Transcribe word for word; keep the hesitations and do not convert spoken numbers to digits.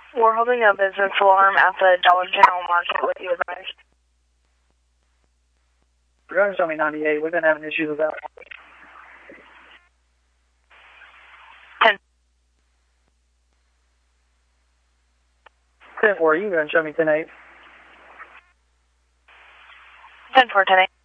We're holding a business alarm at the Dollar General Market with you advised. You're going to show me ninety-eight. We've been having issues with that. ten. ten four, you going to show me ten eight. ten four, ten eight.